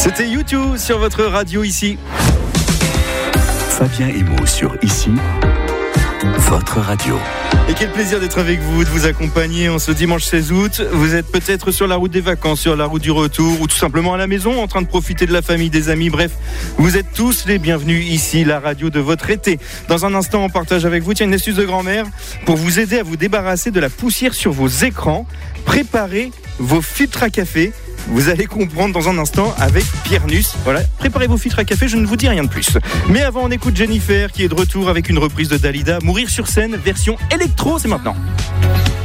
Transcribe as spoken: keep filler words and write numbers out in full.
C'était U deux sur votre radio ici. Fabien Emo sur Ici, votre radio. Et quel plaisir d'être avec vous, de vous accompagner en ce dimanche seize août. Vous êtes peut-être sur la route des vacances, sur la route du retour, ou tout simplement à la maison, en train de profiter de la famille, des amis. Bref, vous êtes tous les bienvenus ici, la radio de votre été. Dans un instant, on partage avec vous tiens, une astuce de grand-mère pour vous aider à vous débarrasser de la poussière sur vos écrans. Préparez vos filtres à café. Vous allez comprendre dans un instant avec Pierre Nuss. Voilà, préparez vos filtres à café, je ne vous dis rien de plus. Mais avant, on écoute Jennifer qui est de retour avec une reprise de Dalida. Mourir sur scène, version électro, c'est maintenant.